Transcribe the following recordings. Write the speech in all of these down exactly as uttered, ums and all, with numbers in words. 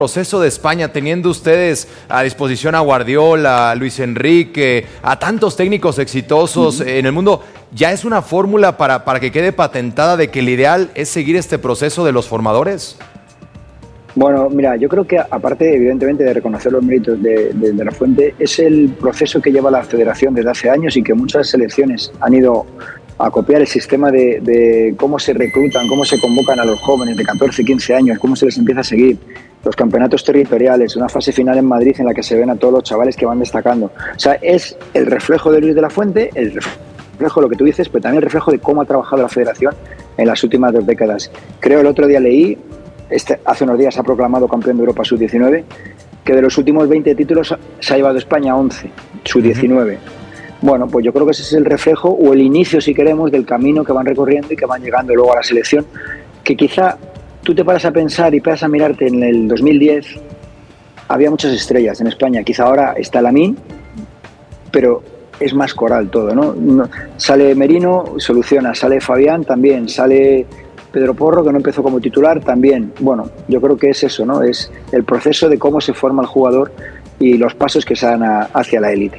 proceso de España, teniendo ustedes a disposición a Guardiola, a Luis Enrique, a tantos técnicos exitosos uh-huh. en el mundo, ¿ya es una fórmula para, para que quede patentada de que el ideal es seguir este proceso de los formadores? Bueno, mira, yo creo que aparte, evidentemente, de reconocer los méritos de, de, de la Fuente, es el proceso que lleva la Federación desde hace años y que muchas selecciones han ido a copiar el sistema de, de cómo se reclutan, cómo se convocan a los jóvenes de catorce, quince años, cómo se les empieza a seguir, los campeonatos territoriales, una fase final en Madrid en la que se ven a todos los chavales que van destacando. O sea, es el reflejo de Luis de la Fuente, el reflejo de lo que tú dices, pero también el reflejo de cómo ha trabajado la Federación en las últimas dos décadas. Creo el otro día leí, este, hace unos días ha proclamado campeón de Europa sub diecinueve, que de los últimos veinte títulos se ha llevado España once, sub diecinueve. Uh-huh. Bueno, pues yo creo que ese es el reflejo o el inicio, si queremos, del camino que van recorriendo y que van llegando luego a la selección, que quizá tú te paras a pensar y paras a mirarte en el dos mil diez, había muchas estrellas en España, quizá ahora está Lamine, pero es más coral todo, ¿no? no sale Merino, soluciona, sale Fabián también, sale Pedro Porro, que no empezó como titular, también. Bueno, yo creo que es eso, ¿no? Es el proceso de cómo se forma el jugador y los pasos que se dan a, hacia la élite.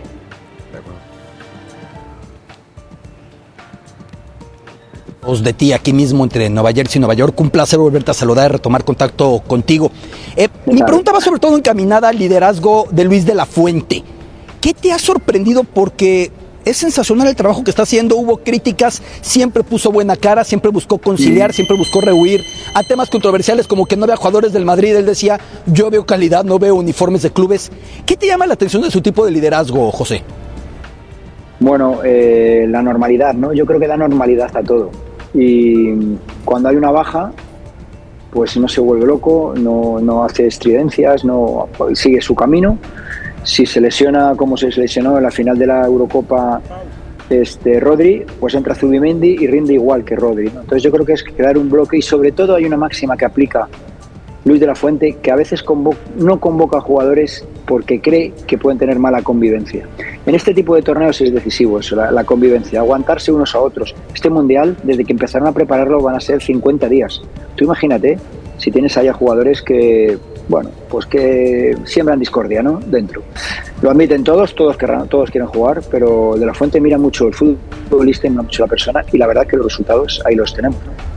De ti aquí mismo entre Nueva Jersey y Nueva York. Un placer volverte a saludar y retomar contacto contigo. Eh, mi pregunta va sobre todo encaminada al liderazgo de Luis de la Fuente. ¿Qué te ha sorprendido? Porque es sensacional el trabajo que está haciendo. Hubo críticas, siempre puso buena cara, siempre buscó conciliar, sí. siempre buscó rehuir a temas controversiales como que no había jugadores del Madrid. Él decía, yo veo calidad, no veo uniformes de clubes. ¿Qué te llama la atención de su tipo de liderazgo, José? Bueno, eh, la normalidad, ¿no? Yo creo que da normalidad a todo. Y cuando hay una baja, pues no se vuelve loco, no, no hace estridencias, no sigue su camino. Si se lesiona como se lesionó en la final de la Eurocopa este, Rodri, pues entra Zubimendi y rinde igual que Rodri, ¿no? Entonces yo creo que es crear un bloque y sobre todo hay una máxima que aplica Luis de la Fuente, que a veces convoca, no convoca a jugadores porque cree que pueden tener mala convivencia. En este tipo de torneos es decisivo eso, la, la convivencia, aguantarse unos a otros. Este Mundial, desde que empezaron a prepararlo, van a ser cincuenta días. Tú imagínate si tienes ahí a jugadores que, bueno, pues que siembran discordia, ¿no? Dentro. Lo admiten todos, todos, querrán, todos quieren jugar, pero de la Fuente mira mucho el futbolista y mira mucho la persona, y la verdad que los resultados ahí los tenemos, ¿no?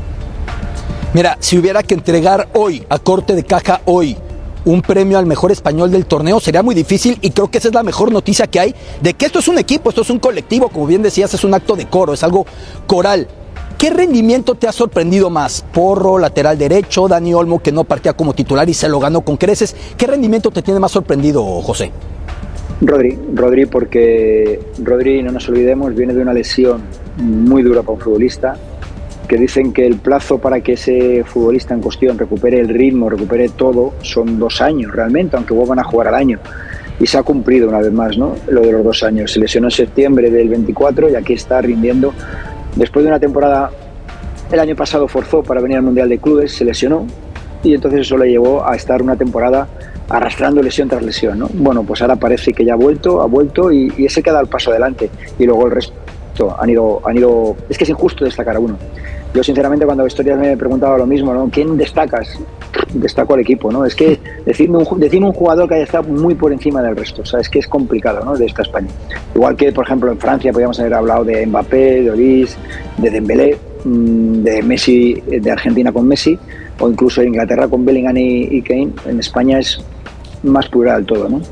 Mira, si hubiera que entregar hoy, a corte de caja hoy, un premio al mejor español del torneo, sería muy difícil y creo que esa es la mejor noticia que hay, de que esto es un equipo, esto es un colectivo, como bien decías, es un acto de coro, es algo coral. ¿Qué rendimiento te ha sorprendido más? Porro, lateral derecho, Dani Olmo, que no partía como titular y se lo ganó con creces. ¿Qué rendimiento te tiene más sorprendido, José? Rodri, Rodri, porque Rodri, no nos olvidemos, viene de una lesión muy dura para un futbolista, que dicen que el plazo para que ese futbolista en cuestión recupere el ritmo, recupere todo, son dos años realmente, aunque vuelvan a jugar al año. Y se ha cumplido una vez más, ¿no? Lo de los dos años. Se lesionó en septiembre del veinticuatro y aquí está rindiendo. Después de una temporada, el año pasado forzó para venir al Mundial de Clubes, se lesionó y entonces eso le llevó a estar una temporada arrastrando lesión tras lesión, ¿no? Bueno, pues ahora parece que ya ha vuelto, ha vuelto y, y ese que ha dado el paso adelante. Y luego el resto han ido, han ido... Es que es injusto destacar a uno. Yo sinceramente cuando historias me preguntaba lo mismo, ¿no? ¿Quién destacas? Destaco al equipo, ¿no? Es que decirme un, decirme un jugador que haya estado muy por encima del resto, o sea, es que es complicado, ¿no? De esta España. Igual que, por ejemplo, en Francia podríamos haber hablado de Mbappé, de Olise, de Dembélé, de Messi, de Argentina con Messi, o incluso en Inglaterra con Bellingham y, y Kane. En España es más plural todo, ¿no?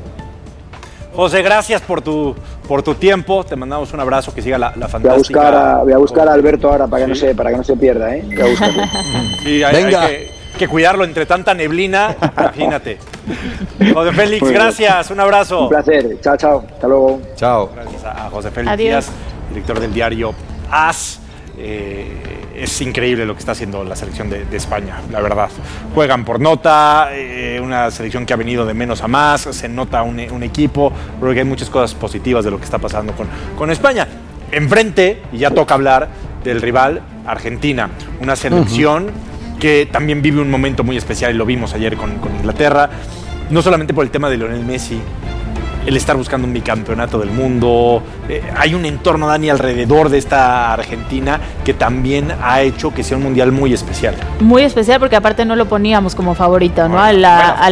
José, gracias por tu por tu tiempo. Te mandamos un abrazo, que siga la, la fantástica. Voy a buscar a, voy a, buscar a Alberto ahora para que, ¿sí? no se, para que no se pierda, ¿eh? Voy a buscarlo. Sí, hay, Venga. hay que, que cuidarlo entre tanta neblina. Imagínate. José Félix, muy gracias. Bien. Un abrazo. Un placer. Chao, chao. Hasta luego. Chao. Gracias a José Félix Díaz, director del diario AS. Eh, es increíble lo que está haciendo la selección de, de España, la verdad. Juegan por nota, eh, una selección que ha venido de menos a más, se nota un, un equipo, creo que hay muchas cosas positivas de lo que está pasando con, con España. Enfrente, y ya toca hablar del rival, Argentina, una selección uh-huh. que también vive un momento muy especial, y lo vimos ayer con, con Inglaterra, no solamente por el tema de Lionel Messi, el estar buscando un bicampeonato del mundo. Eh, hay un entorno, Dani, alrededor de esta Argentina que también ha hecho que sea un mundial muy especial. Muy especial porque aparte no lo poníamos como favorito, ¿no? Bueno, a la, bueno. a